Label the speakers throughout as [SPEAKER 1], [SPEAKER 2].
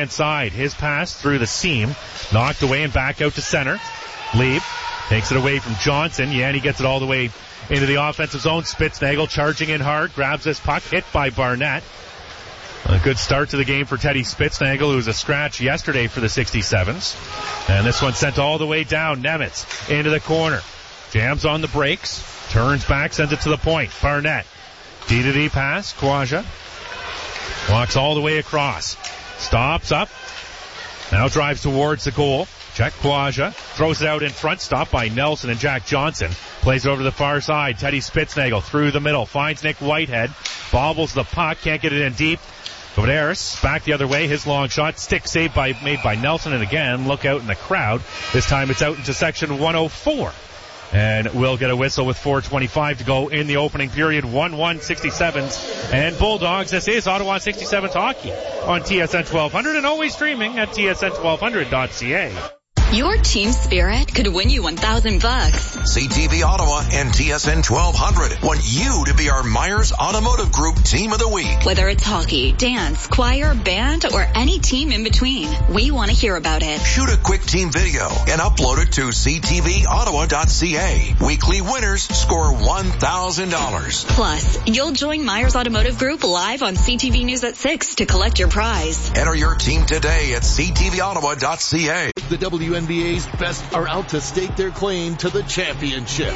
[SPEAKER 1] right-hand side. His pass through the seam, knocked away and back out to center. Lieb takes it away from Johnson. Yanni gets it all the way into the offensive zone. Spitznagel charging in hard, grabs this puck, hit by Barnett. A good start to the game for Teddy Spitznagel, who was a scratch yesterday for the 67s. And this one sent all the way down. Nemitz into the corner. Jams on the brakes. Turns back, sends it to the point. Barnett. D-to-D pass. Kwaja walks all the way across. Stops up. Now drives towards the goal. Check Kwaja. Throws it out in front. Stopped by Nelson and Jack Johnson. Plays it over to the far side. Teddy Spitznagel through the middle. Finds Nick Whitehead. Bobbles the puck. Can't get it in deep. Gavaderis back the other way. His long shot. Stick save made by Nelson. And again, look out in the crowd. This time it's out into section 104. And we'll get a whistle with 4:25 to go in the opening period. 1-1 67s and Bulldogs. This is Ottawa 67s hockey on TSN 1200 and always streaming at tsn1200.ca.
[SPEAKER 2] Your team spirit could win you $1,000.
[SPEAKER 3] CTV Ottawa and TSN 1200 want you to be our Myers Automotive Group Team of the Week.
[SPEAKER 2] Whether it's hockey, dance, choir, band, or any team in between, we want to hear about it.
[SPEAKER 3] Shoot a quick team video and upload it to ctvottawa.ca. Weekly winners score $1,000.
[SPEAKER 2] Plus, you'll join Myers Automotive Group live on CTV News at 6 to collect your prize.
[SPEAKER 3] Enter your team today at ctvottawa.ca.
[SPEAKER 4] The WNBA's best are out to stake their claim to the championship.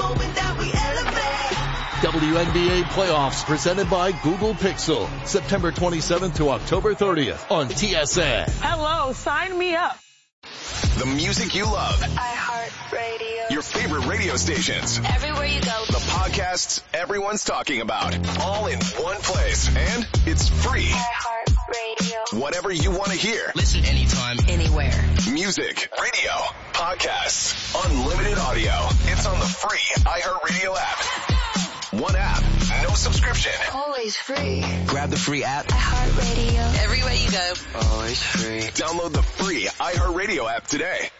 [SPEAKER 4] WNBA playoffs presented by Google Pixel, September 27th to October 30th on TSN.
[SPEAKER 5] Hello, sign me up.
[SPEAKER 6] The music you love.
[SPEAKER 7] iHeartRadio.
[SPEAKER 6] Your favorite radio stations.
[SPEAKER 7] Everywhere you go.
[SPEAKER 6] The podcasts everyone's talking about. All in one place. And it's free.
[SPEAKER 7] iHeartRadio.
[SPEAKER 6] Whatever you want to hear.
[SPEAKER 8] Listen anytime,
[SPEAKER 7] anywhere.
[SPEAKER 6] Music, radio, podcasts, unlimited audio. It's on the free iHeartRadio app. One app, no subscription.
[SPEAKER 7] Always free.
[SPEAKER 8] grab the free app.
[SPEAKER 7] iHeartRadio.
[SPEAKER 2] Everywhere you go.
[SPEAKER 8] Always free.
[SPEAKER 6] Download the free iHeartRadio app today.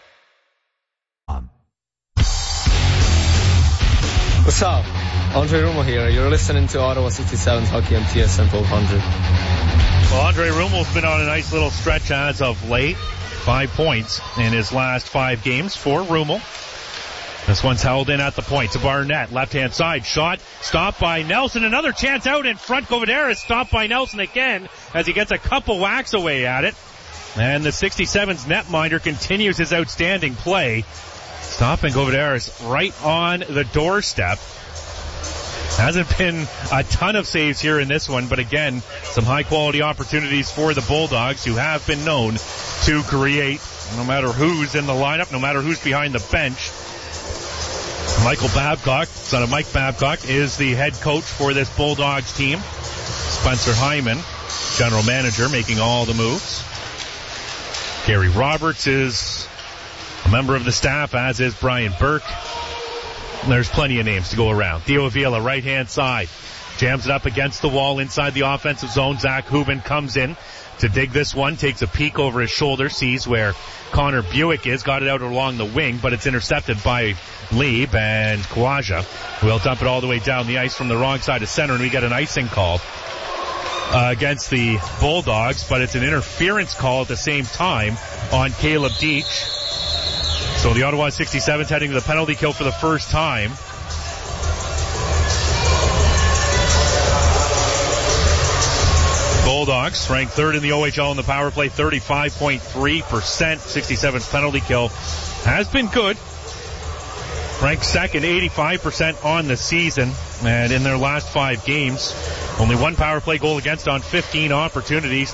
[SPEAKER 9] What's up? Andre Rumo here. You're listening to Ottawa 67's Hockey on TSN 1200.
[SPEAKER 1] Well, Andre Rumel's been on a nice little stretch as of late. 5 points in his last 5 games for Rumel. This one's held in at the point to Barnett. Left-hand side shot. Stopped by Nelson. Another chance out in front. Gavaderis stopped by Nelson again as he gets a couple whacks away at it. And the 67's netminder continues his outstanding play. Stopping Gavaderis right on the doorstep. Hasn't been a ton of saves here in this one, but again, some high-quality opportunities for the Bulldogs, who have been known to create, no matter who's in the lineup, no matter who's behind the bench. Michael Babcock, son of Mike Babcock, is the head coach for this Bulldogs team. Spencer Hyman, general manager, making all the moves. Gary Roberts is a member of the staff, as is Brian Burke. There's plenty of names to go around. Theo Avila, right-hand side. Jams it up against the wall inside the offensive zone. Zach Hubin comes in to dig this one. Takes a peek over his shoulder. Sees where Connor Buick is. Got it out along the wing, but it's intercepted by Lieb, and Kwaja will dump it all the way down the ice from the wrong side of center, and we get an icing call against the Bulldogs, but it's an interference call at the same time on Caleb Deitch. So the Ottawa 67's heading to the penalty kill for the first time. Bulldogs ranked third in the OHL in the power play, 35.3%. 67's penalty kill has been good. Ranked second, 85% on the season. And in their last 5 games, only one power play goal against on 15 opportunities,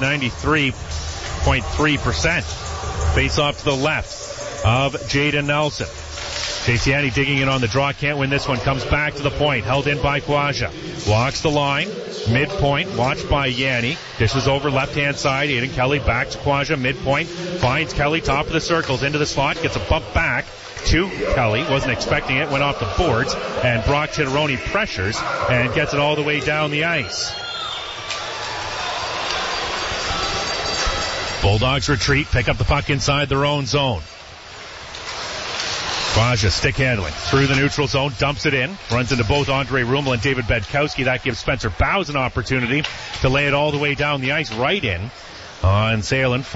[SPEAKER 1] 93.3%. Face off to the left of Jaden Nelson. Chase Yanni digging in on the draw. Can't win this one. Comes back to the point. Held in by Kwaja. Walks the line. Midpoint. Watched by Yanni. Dishes over left-hand side. Aiden Kelly back to Kwaja. Midpoint. Finds Kelly. Top of the circles. Into the slot. Gets a bump back to Kelly. Wasn't expecting it. Went off the boards. And Brock Chitteroni pressures and gets it all the way down the ice. Bulldogs retreat. Pick up the puck inside their own zone. Kwaja stick handling through the neutral zone, dumps it in, runs into both Andre Rumel and David Bedkowski. That gives Spencer Bowes an opportunity to lay it all the way down the ice, right in on Salem.